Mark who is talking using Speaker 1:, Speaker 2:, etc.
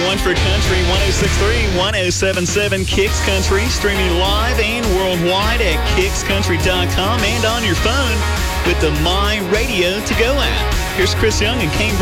Speaker 1: one for country, 106.3, 107.7 Kicks Country, streaming live and worldwide at kickscountry.com and on your phone with the My Radio to Go app. Here's Chris Young and Kane